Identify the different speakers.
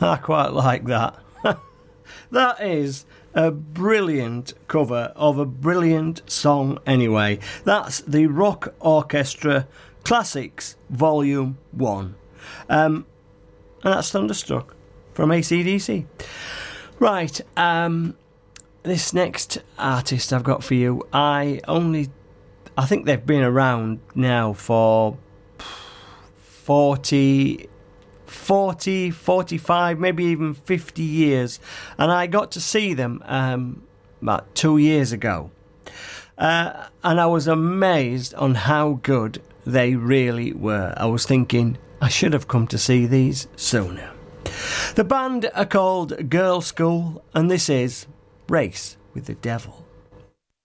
Speaker 1: I quite like that. That is a brilliant cover of a brilliant song anyway. That's the Rock Orchestra Classics Volume 1. And that's Thunderstruck from AC/DC. Right, this next artist I've got for you, I think they've been around now for 40, 45, maybe even 50 years. And I got to see them about 2 years ago. And I was amazed on how good they really were. I was thinking, I should have come to see these sooner. The band are called Girl School, and this is Race with the Devil.